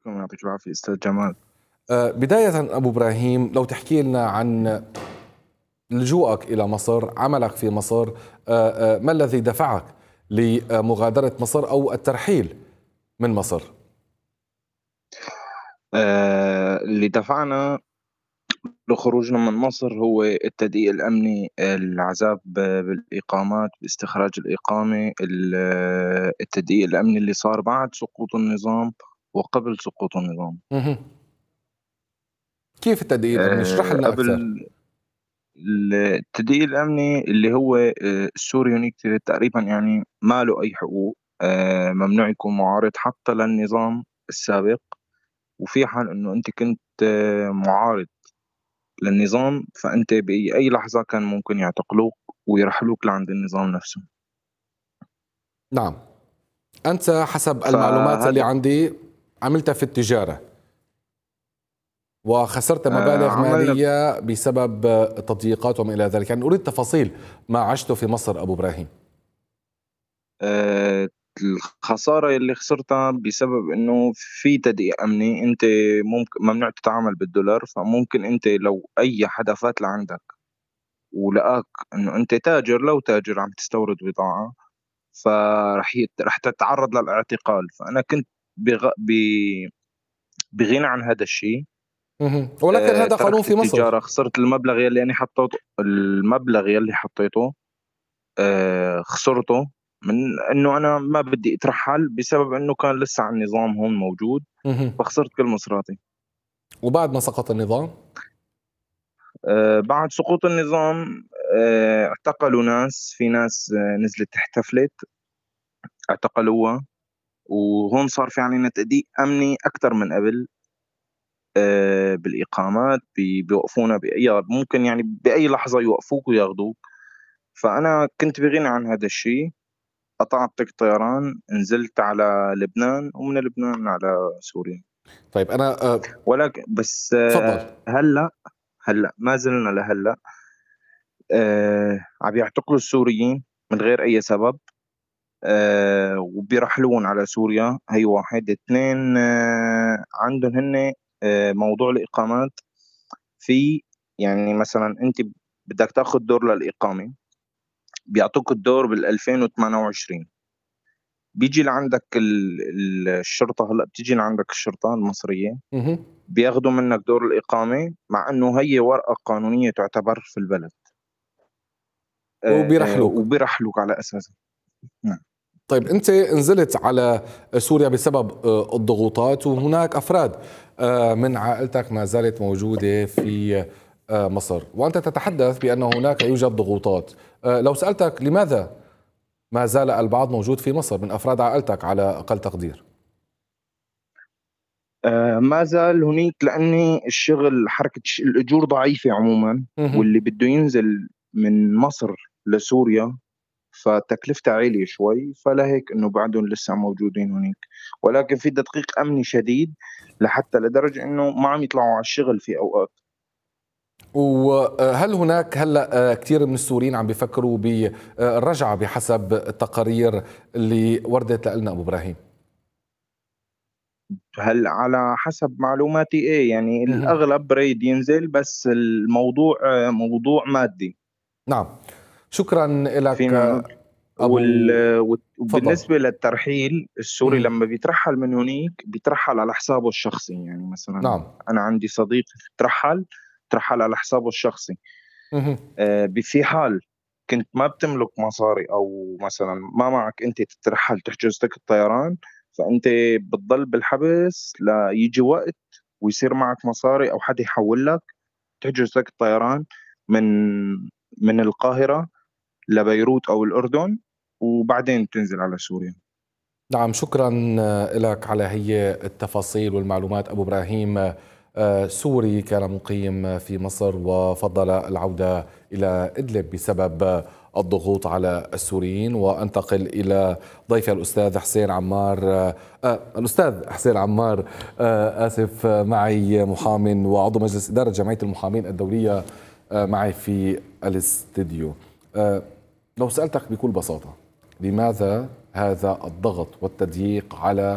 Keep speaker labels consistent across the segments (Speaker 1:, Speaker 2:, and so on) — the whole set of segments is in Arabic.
Speaker 1: عليكم، يعطيك العافية أستاذ جمال.
Speaker 2: بداية أبو إبراهيم، لو تحكي لنا عن لجوءك إلى مصر، عملك في مصر، ما الذي دفعك لمغادرة مصر أو الترحيل من مصر؟
Speaker 1: اللي دفعنا لخروجنا من مصر هو التضييق الأمني، العذاب بالإقامات، باستخراج الإقامة، التضييق الأمني اللي صار بعد سقوط النظام وقبل سقوط النظام.
Speaker 2: مهم. كيف التدقيق الأمني؟ اشرح لنا
Speaker 1: قبل
Speaker 2: أكثر.
Speaker 1: التضييق الأمني اللي هو السوري هناك تقريبا يعني ما له أي حقوق، ممنوع يكون معارض حتى للنظام السابق. وفي حال انه انت كنت معارض للنظام، فانت باي لحظه كان ممكن يعتقلوك ويرحلوك لعند النظام نفسه.
Speaker 2: نعم، أنت حسب المعلومات اللي
Speaker 1: فهذا
Speaker 2: عندي عملت في التجارة وخسرت مبالغ
Speaker 1: عملنا
Speaker 2: مالية بسبب تضييقات وما إلى ذلك، يعني أريد تفاصيل ما عشته في مصر أبو إبراهيم.
Speaker 1: آه، الخساره اللي خسرتها بسبب انه في تضييق امني. انت ممكن ممنوع تتعامل بالدولار، فممكن انت لو اي حدا فات لعندك ولقاك انه انت تاجر، لو تاجر عم تستورد بضاعه، رح تتعرض للاعتقال. فانا كنت بغنى عن هذا الشيء.
Speaker 2: ولكن هذا قانون
Speaker 1: تركت
Speaker 2: في مصر.
Speaker 1: التجارة، خسرت المبلغ يلي أنا حطيته. المبلغ يلي حطيته خسرته من إنه أنا ما بدي أترحل، بسبب إنه كان لسه على النظام هون موجود،
Speaker 2: مهم.
Speaker 1: فخسرت كل مصراتي.
Speaker 2: وبعد ما سقط النظام؟
Speaker 1: بعد سقوط النظام اعتقلوا ناس، في ناس نزلت احتفلت، اعتقلوها. وهون صار في علينا تأديب أمني أكثر من قبل. بالإقامات بيوقفونا بأي، ممكن يعني بأي لحظة يوقفوك وياخذوك. فأنا كنت بغنى عن هذا الشيء، قطعت تيكت طيران، نزلت على لبنان، ومن لبنان على سوريا.
Speaker 2: طيب أنا
Speaker 1: ولكن بس
Speaker 2: تفضل.
Speaker 1: هلا ما زلنا لهلا عم يعتقلوا السوريين من غير أي سبب. وبيرحلون على سوريا. هي واحد اثنين، عندهم هن موضوع الإقامات. في يعني مثلا أنت بدك تاخذ دور للإقامة، بيعطوك الدور بال 2028. بيجي لعندك الشرطة. هلا بتيجي لعندك الشرطة المصرية،
Speaker 2: مهم.
Speaker 1: بياخدوا منك دور الإقامة، مع إنه هي ورقة قانونية تعتبر في البلد.
Speaker 2: وبيرحلوك.
Speaker 1: وبيرحلوك على أساسها. نعم.
Speaker 2: طيب أنت نزلت على سوريا بسبب الضغوطات، وهناك أفراد من عائلتك ما زالت موجودة في مصر، وأنت تتحدث بأن هناك يوجد ضغوطات. لو سألتك لماذا ما زال البعض موجود في مصر من أفراد عائلتك على أقل تقدير؟
Speaker 1: ما زال هنيك لأني الشغل، حركة الأجور ضعيفة عموما.
Speaker 2: مهم.
Speaker 1: واللي بده ينزل من مصر لسوريا فتكلفتها عالية شوي، فلهيك إنه بعدهم لسه موجودين هناك. ولكن في تدقيق أمني شديد، لحتى لدرجة إنه ما عم يطلعوا على الشغل في أوقات.
Speaker 2: وهل هناك هلا كثير من السوريين عم بيفكروا بالرجعة بحسب التقارير اللي وردت لنا أبو إبراهيم؟
Speaker 1: هل على حسب معلوماتي إيه، يعني
Speaker 2: مهم.
Speaker 1: الأغلب بريد ينزل، بس الموضوع موضوع مادي.
Speaker 2: نعم، شكرا لك
Speaker 1: فينا نقول.
Speaker 2: أبو. تفضل.
Speaker 1: وبالنسبة للترحيل السوري،
Speaker 2: مهم.
Speaker 1: لما بيترحل من هنيك بيترحل على حسابه الشخصي. يعني مثلا
Speaker 2: نعم.
Speaker 1: أنا عندي صديق ترحل على حسابه الشخصي.
Speaker 2: مهم.
Speaker 1: في حال كنت ما بتملك مصاري، أو مثلا ما معك أنت تترحل تحجز تذكرة الطيران، فأنت بتضل بالحبس ليجي وقت ويصير معك مصاري، أو حد يحول لك تحجز تذكرة الطيران من القاهرة لبيروت أو الأردن، وبعدين تنزل على سوريا.
Speaker 2: نعم، شكرا لك على هي التفاصيل والمعلومات. أبو إبراهيم سوري كان مقيم في مصر وفضل العودة إلى إدلب بسبب الضغوط على السوريين. وأنتقل إلى ضيفي الأستاذ حسين عمار. الأستاذ حسين عمار، آسف، معي محامٍ وعضو مجلس إدارة جمعية المحامين الدولية معي في الاستديو. لو سألتك بكل بساطة، لماذا هذا الضغط والتضييق على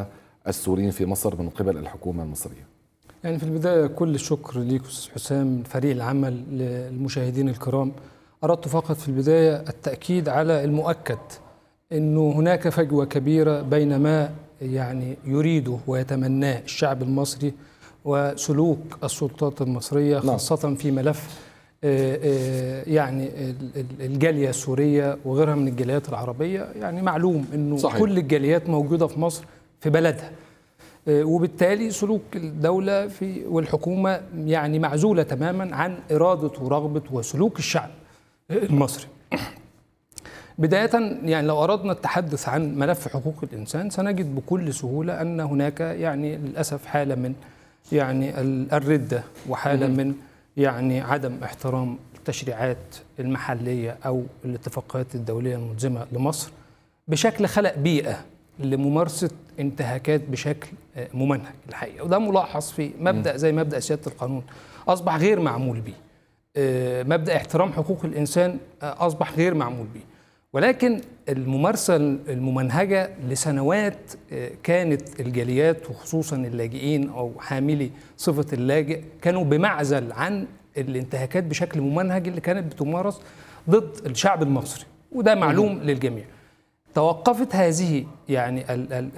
Speaker 2: السوريين في مصر من قبل الحكومة المصرية؟
Speaker 3: يعني في البداية كل الشكر ليك أستاذ حسام، فريق العمل، للمشاهدين الكرام. أردت فقط في البداية التأكيد على المؤكد أنه هناك فجوة كبيرة بين ما يعني يريده ويتمناه الشعب المصري وسلوك السلطات المصرية، خاصة في ملف يعني الجالية السورية وغيرها من الجاليات العربية. يعني معلوم أنه صحيح. كل الجاليات موجودة في مصر في بلدها، وبالتالي سلوك الدولة والحكومة يعني معزولة تماما عن إرادة ورغبة وسلوك الشعب المصري. بداية يعني لو أردنا التحدث عن ملف حقوق الإنسان سنجد بكل سهولة أن هناك يعني للأسف حالة من يعني الردة، وحالة من يعني عدم احترام التشريعات المحلية أو الاتفاقيات الدولية الملزمة لمصر، بشكل خلق بيئة لممارسة انتهاكات بشكل ممنهج الحقيقة. وده ملاحظ في مبدأ زي مبدأ سيادة القانون أصبح غير معمول به، مبدأ احترام حقوق الإنسان أصبح غير معمول به. ولكن الممارسة الممنهجة لسنوات كانت الجاليات وخصوصا اللاجئين أو حاملي صفة اللاجئ كانوا بمعزل عن الانتهاكات بشكل ممنهج اللي كانت بتمارس ضد الشعب المصري، وده معلوم للجميع. توقفت هذه يعني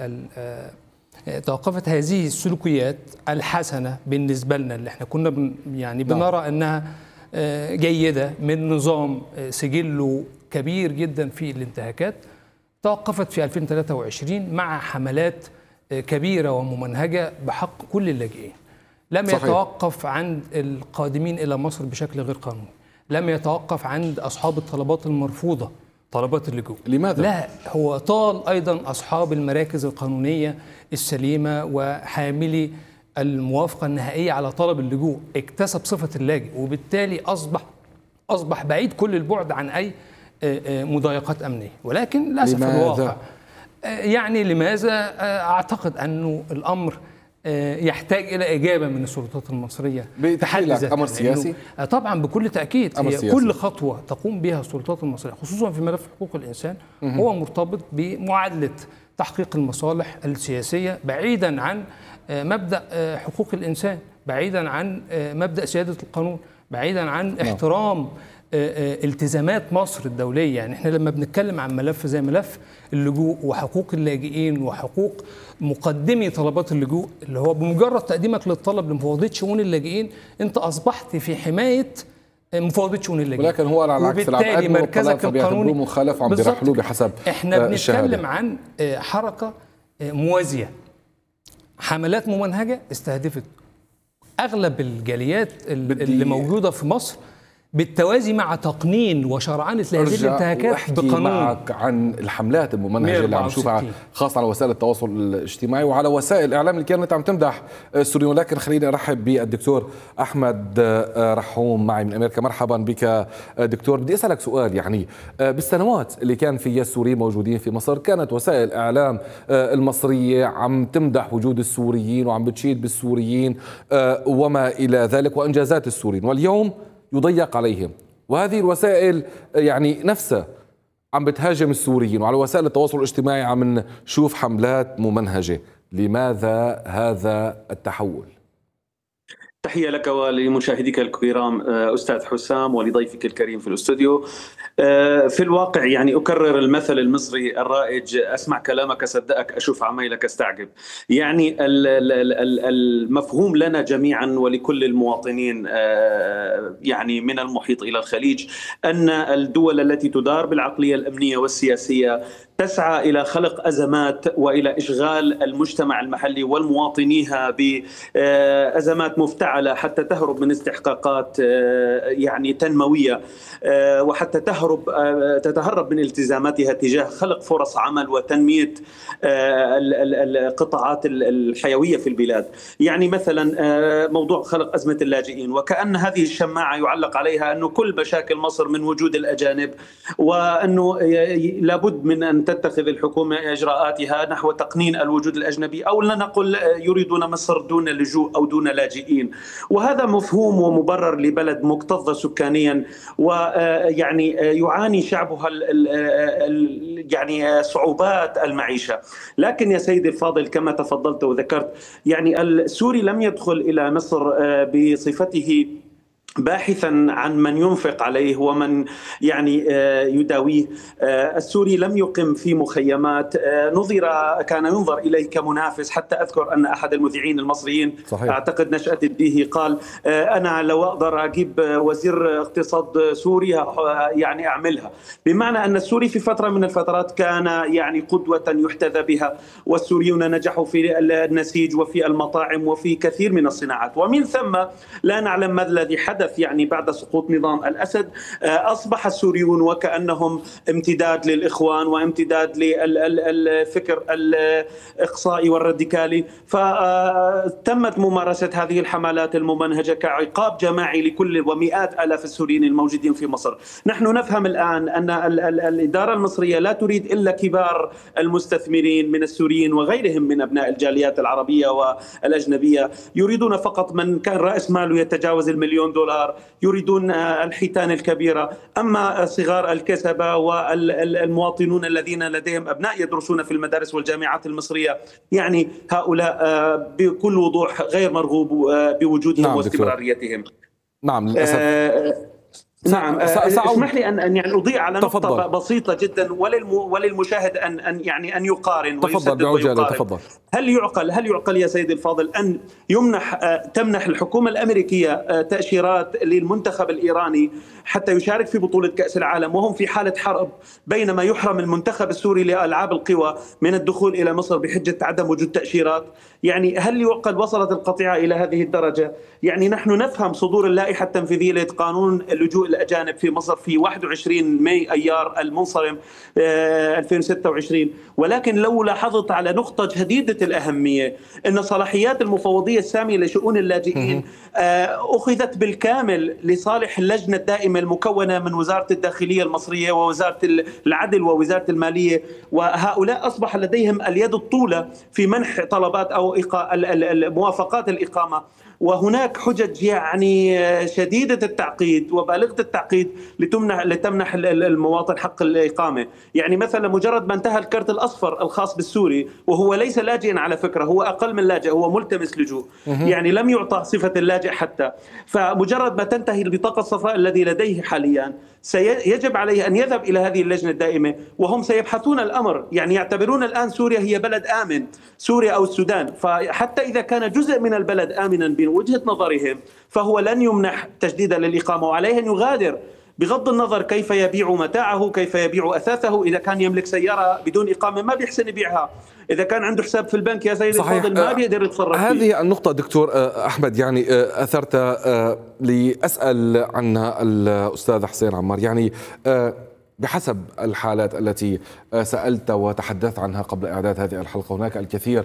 Speaker 3: توقفت هذه السلوكيات الحسنة بالنسبة لنا اللي احنا كنا يعني بنرى أنها جيدة من نظام سجله كبير جدا في الانتهاكات، توقفت في 2023 مع حملات كبيرة وممنهجة بحق كل اللاجئين. لم صحيح. يتوقف عند القادمين إلى مصر بشكل غير قانوني، لم يتوقف عند أصحاب الطلبات المرفوضة، طلبات اللجوء.
Speaker 2: لماذا؟
Speaker 3: لا، هو طال أيضا أصحاب المراكز القانونية السليمة وحاملي الموافقة النهائية على طلب اللجوء، اكتسب صفة اللاجئ، وبالتالي أصبح بعيد كل البعد عن أي مضايقات أمنية. ولكن للأسف الواقع يعني لماذا؟ أعتقد أنه الأمر يحتاج إلى إجابة من السلطات المصرية.
Speaker 2: بتحديد أمر سياسي؟
Speaker 3: طبعا بكل تأكيد. هي كل خطوة تقوم بها السلطات المصرية خصوصا في ملف حقوق الإنسان هو مرتبط بمعادلة تحقيق المصالح السياسية بعيدا عن مبدأ حقوق الإنسان، بعيدا عن مبدأ سيادة القانون، بعيدا عن احترام التزامات مصر الدولية. يعني احنا لما بنتكلم عن ملف زي ملف اللجوء وحقوق اللاجئين وحقوق مقدمي طلبات اللجوء، اللي هو بمجرد تقديمك للطلب لمفوضية شؤون اللاجئين انت اصبحت في حماية مفوضية شؤون اللاجئين.
Speaker 2: ولكن هو على العكس،
Speaker 3: وبالتالي مركزك القانوني
Speaker 2: مخالف وعم بيرحلوه بحسب
Speaker 3: احنا بنتكلم عن حركة موازية، حملات ممنهجة استهدفت أغلب الجاليات اللي موجودة في مصر بالتوازي مع تقنين وشرعنة لهذه الانتهاكات بقانون.
Speaker 2: معك عن الحملات الممنهجة اللي عم نشوفها خاصة على وسائل التواصل الاجتماعي وعلى وسائل الإعلام اللي كانت عم تمدح السوريين. ولكن خليني أرحب بالدكتور أحمد رحوم معي من أمريكا. مرحبا بك دكتور. بدي أسألك سؤال، يعني بالسنوات اللي كان فيها السوريين موجودين في مصر كانت وسائل الإعلام المصرية عم تمدح وجود السوريين وعم بتشيد بالسوريين وما إلى ذلك وإنجازات السوريين، واليوم يضيق عليهم، وهذه الوسائل يعني نفسها عم بتهاجم السوريين، وعلى وسائل التواصل الاجتماعي عم نشوف حملات ممنهجة. لماذا هذا التحول؟
Speaker 4: تحية لك ولمشاهديك الكرام أستاذ حسام ولضيفك الكريم في الاستوديو. في الواقع يعني أكرر المثل المصري الرائج: أسمع كلامك أصدقك، أشوف عمايلك أستعجب. يعني المفهوم لنا جميعا ولكل المواطنين يعني من المحيط إلى الخليج أن الدول التي تدار بالعقلية الأمنية والسياسية تسعى إلى خلق أزمات وإلى إشغال المجتمع المحلي والمواطنيها بأزمات مفتعلة حتى تهرب من استحقاقات يعني تنموية، وحتى تتهرب من التزاماتها تجاه خلق فرص عمل وتنمية القطاعات الحيوية في البلاد. يعني مثلا موضوع خلق أزمة اللاجئين، وكأن هذه الشماعة يعلق عليها أنه كل مشاكل مصر من وجود الأجانب، وأنه لابد من أن تتخذ الحكومة إجراءاتها نحو تقنين الوجود الأجنبي، أو لنقل يريدون مصر دون لجوء أو دون لاجئين. وهذا مفهوم ومبرر لبلد مكتظة سكانيا ويعني يعاني شعبها يعني صعوبات المعيشة. لكن يا سيدي الفاضل كما تفضلت وذكرت، يعني السوري لم يدخل إلى مصر بصفته باحثا عن من ينفق عليه ومن يعني يداويه. السوري لم يقم في مخيمات، كان ينظر إليه كمنافس. حتى أذكر أن أحد المذيعين المصريين صحيح. أعتقد نشأة الديهي قال أنا لو أقدر أجيب وزير اقتصاد سوريا يعني أعملها، بمعنى أن السوري في فترة من الفترات كان يعني قدوة يحتذى بها، والسوريون نجحوا في النسيج وفي المطاعم وفي كثير من الصناعات. ومن ثم لا نعلم ما الذي حدث يعني بعد سقوط نظام الأسد. أصبح السوريون وكأنهم امتداد للإخوان وامتداد للفكر الإقصائي والراديكالي، فتمت ممارسة هذه الحملات الممنهجة كعقاب جماعي لكل ومئات آلاف السوريين الموجودين في مصر. نحن نفهم الآن أن الإدارة المصرية لا تريد إلا كبار المستثمرين من السوريين وغيرهم من أبناء الجاليات العربية والأجنبية، يريدون فقط من كان رأس ماله يتجاوز $1,000,000، يريدون الحيتان الكبيرة. أما صغار الكسبة والمواطنون الذين لديهم أبناء يدرسون في المدارس والجامعات المصرية، يعني هؤلاء بكل وضوح غير مرغوب بوجودهم واستمراريتهم.
Speaker 2: نعم للأسف.
Speaker 4: نعم اسمح لي ان يعني اضيء على نقطة بسيطة جدا وللمشاهد ان يقارن
Speaker 2: ويسدد ويقارن. تفضل.
Speaker 4: هل يعقل يا سيدي الفاضل ان تمنح الحكومة الامريكية تأشيرات للمنتخب الايراني حتى يشارك في بطولة كأس العالم وهم في حالة حرب، بينما يحرم المنتخب السوري لألعاب القوى من الدخول الى مصر بحجة عدم وجود تأشيرات؟ يعني هل يعقل وصلت القطيعة الى هذه الدرجة؟ يعني نحن نفهم صدور اللائحة التنفيذية لقانون اللجوء الأجانب في مصر في 21 مايو أيار المنصرم 2026، ولكن لو لاحظت على نقطة جديدة الأهمية أن صلاحيات المفوضية السامية لشؤون اللاجئين أخذت بالكامل لصالح اللجنة الدائمة المكونة من وزارة الداخلية المصرية ووزارة العدل ووزارة المالية، وهؤلاء أصبح لديهم اليد الطولة في منح طلبات أو موافقات الإقامة. وهناك حجج يعني شديدة التعقيد وبالغة التعقيد لتمنح المواطن حق الإقامة. يعني مثلا مجرد ما انتهى الكرت الأصفر الخاص بالسوري، وهو ليس لاجئا على فكرة، هو أقل من لاجئ، هو ملتمس لجوء، يعني لم يعطى صفة اللاجئ حتى. فمجرد ما تنتهي البطاقة الصفراء الذي لديه حاليا يجب عليه أن يذهب إلى هذه اللجنة الدائمة، وهم سيبحثون الأمر. يعني يعتبرون الآن سوريا هي بلد آمن، سوريا أو السودان، فحتى إذا كان جزء من البلد آمنا بوجهة نظرهم فهو لن يمنح تجديدا للإقامة، وعليه أن يغادر بغض النظر كيف يبيع متاعه، كيف يبيع أثاثه. إذا كان يملك سيارة بدون إقامة ما بيحسن يبيعها، إذا كان عنده حساب في البنك يا سيدي الفاضل ما بيقدر يتصرف فيه.
Speaker 2: هذه النقطة دكتور أحمد يعني أثرت لأسأل عنها الأستاذ حسين عمار. يعني بحسب الحالات التي سألت وتحدثت عنها قبل إعداد هذه الحلقة، هناك الكثير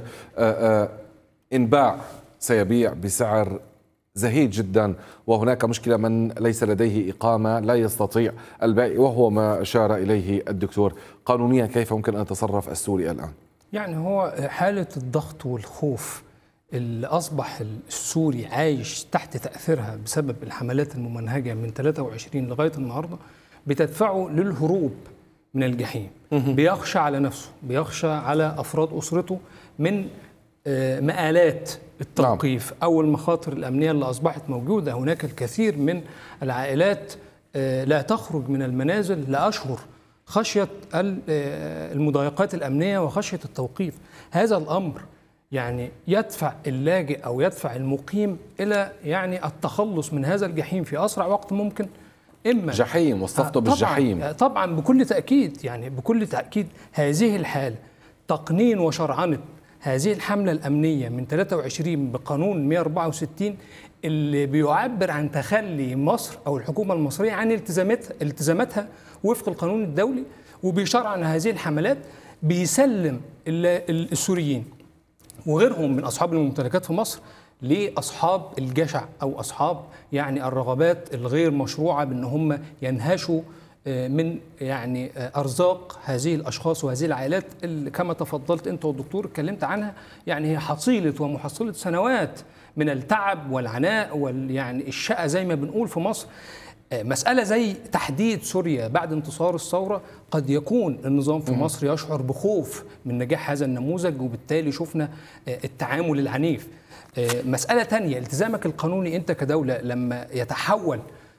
Speaker 2: إن باع سيبيع بسعر زهيد جدا، وهناك مشكلة من ليس لديه إقامة لا يستطيع البيع، وهو ما أشار إليه الدكتور. قانونيا كيف ممكن أن يتصرف السوري الآن؟
Speaker 3: يعني هو حالة الضغط والخوف اللي أصبح السوري عايش تحت تأثيرها بسبب الحملات الممنهجة من 23 لغاية النهاردة بتدفعه للهروب من الجحيم. بيخشى على نفسه، بيخشى على أفراد أسرته من مآلات التوقيف أو المخاطر الأمنية اللي أصبحت موجودة. هناك الكثير من العائلات لا تخرج من المنازل لأشهر خشية المضايقات الأمنية وخشية التوقيف. هذا الأمر يعني يدفع اللاجئ أو يدفع المقيم إلى يعني التخلص من هذا الجحيم في أسرع وقت ممكن. إما
Speaker 2: جحيم وصفته بالجحيم
Speaker 3: طبعا بكل تأكيد، يعني بكل تأكيد هذه الحالة تقنين وشرعنة هذه الحملة الأمنية من 23 بقانون 164 اللي بيعبر عن تخلي مصر أو الحكومة المصرية عن التزاماتها وفق القانون الدولي، وبيشرعن هذه الحملات بيسلم السوريين وغيرهم من أصحاب الممتلكات في مصر لأصحاب الجشع أو أصحاب يعني الرغبات الغير مشروعة بأن هم ينهشوا من يعني أرزاق هذه الأشخاص وهذه العائلات اللي كما تفضلت أنت والدكتور اتكلمت عنها، يعني هي حصيلة ومحصلة سنوات من التعب والعناء يعني الشقة زي ما بنقول في مصر. مسألة زي تحديد سوريا بعد انتصار الثورة، قد يكون النظام في مصر يشعر بخوف من نجاح هذا النموذج، وبالتالي شفنا التعامل العنيف. مسألة تانية، التزامك القانوني أنت كدولة لما يتحول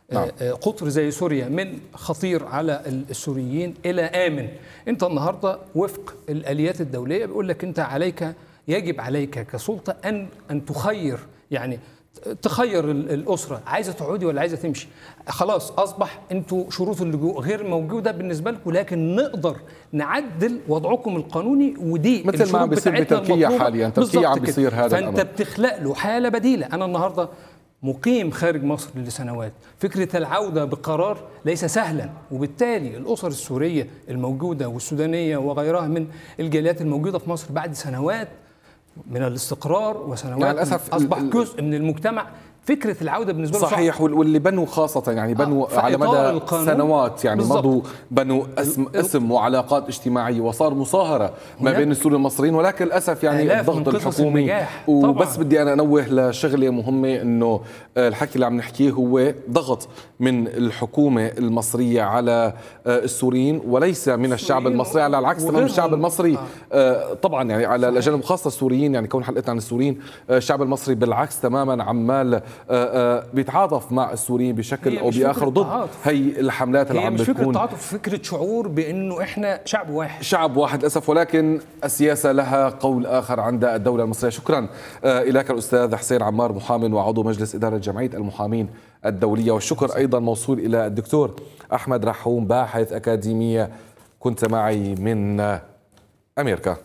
Speaker 3: قطر زي سوريا من خطير على السوريين إلى آمن. أنت النهاردة وفق الآليات الدولية بيقول لك أنت يجب عليك كسلطة أن تخير، يعني تخير الأسرة عايزة تعودي ولا عايزة تمشي. خلاص أصبح أنتوا شروط اللجوء غير موجودة بالنسبة لكم، لكن نقدر نعدل وضعكم القانوني، ودي
Speaker 2: مثل ما عم بيصير بتركيا حاليا. تركيا عم بيصير هذا
Speaker 3: الأمر، فأنت بتخلق له حالة بديلة. أنا النهاردة مقيم خارج مصر لسنوات، فكرة العودة بقرار ليس سهلا، وبالتالي الأسر السورية الموجودة والسودانية وغيرها من الجاليات الموجودة في مصر بعد سنوات من الاستقرار وسنوات يعني للأسف أصبح جزء من المجتمع. فكرة العودة بالنسبة له
Speaker 2: صحيح، واللي بنوا خاصة يعني بنوا على مدى سنوات، يعني مضوا بنوا اسم وعلاقات اجتماعية، وصار مصاهرة ما بين السوريين والمصريين، ولكن للأسف يعني الضغط الحكومي. وبس بدي أنا أنوه لشغلة مهمة، إنه الحكي اللي عم نحكيه هو ضغط من الحكومة المصرية على السوريين وليس من الشعب المصري، على العكس تماما. الشعب المصري طبعا يعني على الأجانب خاصة السوريين، يعني كون حلقتنا عن السوريين، الشعب المصري بالعكس تماما عمال بيتعاطف مع السوريين بشكل او باخر ضد هي الحملات اللي عم بتكون.
Speaker 3: فكره تعاطف، فكره شعور بانه احنا شعب واحد
Speaker 2: للاسف، ولكن السياسه لها قول اخر عند الدوله المصريه. شكرا لك الاستاذ حسين عمار، محامي وعضو مجلس اداره جمعيه المحامين الدوليه، والشكر ايضا موصول الى الدكتور احمد رحوم، باحث اكاديميه، كنت معي من امريكا.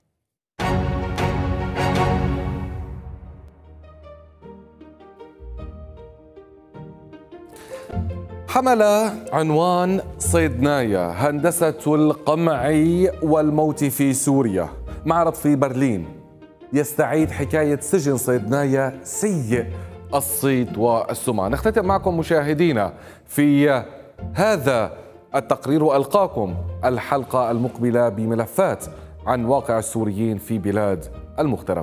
Speaker 2: حمل عنوان صيدنايا هندسة القمع والموت في سوريا. معرض في برلين يستعيد حكاية سجن صيدنايا سيء الصيت والسمعة. نختتم معكم مشاهدينا في هذا التقرير، وألقاكم الحلقة المقبلة بملفات عن واقع السوريين في بلاد المغترب.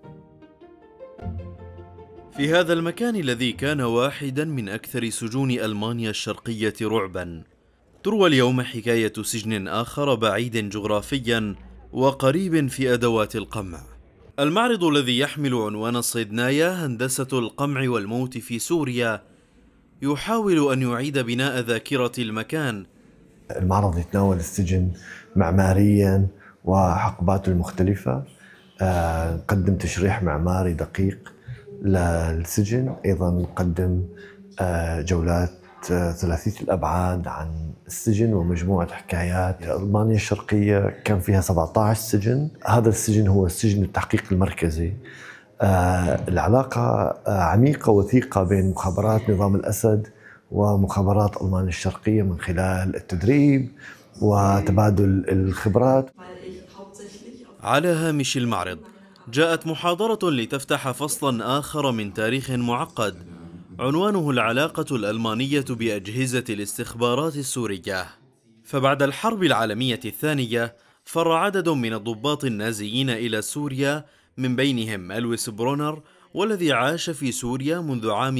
Speaker 5: في هذا المكان الذي كان واحدا من أكثر سجون ألمانيا الشرقية رعبا، تروى اليوم حكاية سجن آخر بعيد جغرافيا وقريب في أدوات القمع. المعرض الذي يحمل عنوان صيدنايا هندسة القمع والموت في سوريا يحاول أن يعيد بناء ذاكرة المكان.
Speaker 6: المعرض يتناول السجن معماريا وحقباته المختلفة، نقدم تشريح معماري دقيق للسجن، أيضا نقدم جولات ثلاثية الأبعاد عن السجن ومجموعة حكايات. ألمانيا الشرقية كان فيها 17 سجن، هذا السجن هو سجن التحقيق المركزي. العلاقة عميقة وثيقة بين مخابرات نظام الأسد ومخابرات ألمانيا الشرقية من خلال التدريب وتبادل الخبرات.
Speaker 5: على هامش المعرض جاءت محاضرة لتفتح فصلا آخر من تاريخ معقد عنوانه العلاقة الألمانية بأجهزة الاستخبارات السورية. فبعد الحرب العالمية الثانية فر عدد من الضباط النازيين إلى سوريا، من بينهم ألويس برونر، والذي عاش في سوريا منذ عام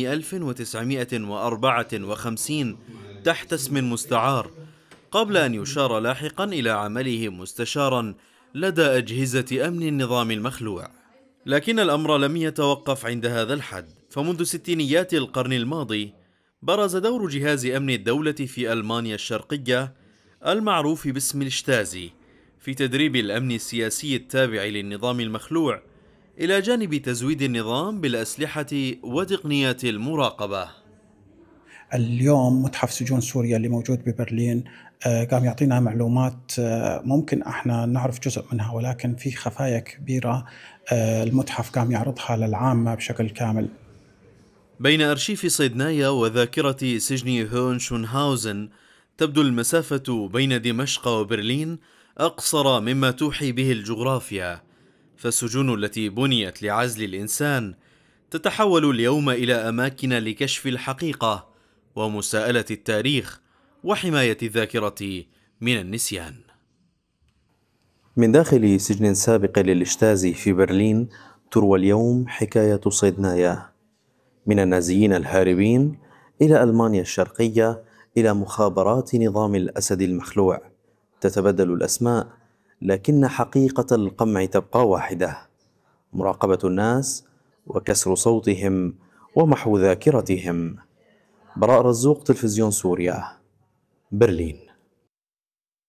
Speaker 5: 1954 تحت اسم مستعار، قبل أن يشار لاحقا إلى عمله مستشارا لدى أجهزة أمن النظام المخلوع. لكن الأمر لم يتوقف عند هذا الحد، فمنذ ستينيات القرن الماضي برز دور جهاز أمن الدولة في ألمانيا الشرقية المعروف باسم الشتازي في تدريب الأمن السياسي التابع للنظام المخلوع، إلى جانب تزويد النظام بالأسلحة وتقنيات المراقبة.
Speaker 7: اليوم متحف سجون سوريا اللي موجود ببرلين قام يعطينا معلومات ممكن احنا نعرف جزء منها، ولكن في خفايا كبيرة المتحف قام يعرضها للعامة بشكل كامل.
Speaker 5: بين أرشيف صيدنايا وذاكرة سجن هونشونهاوزن تبدو المسافة بين دمشق وبرلين أقصر مما توحي به الجغرافيا، فالسجون التي بنيت لعزل الإنسان تتحول اليوم إلى أماكن لكشف الحقيقة ومساءلة التاريخ وحماية الذاكرة من النسيان.
Speaker 8: من داخل سجن سابق للإشتاز في برلين تروى اليوم حكاية صيدنايا، من النازيين الهاربين إلى ألمانيا الشرقية إلى مخابرات نظام الأسد المخلوع. تتبدل الأسماء لكن حقيقة القمع تبقى واحدة: مراقبة الناس وكسر صوتهم ومحو ذاكرتهم. براء رزوق، تلفزيون سوريا، برلين.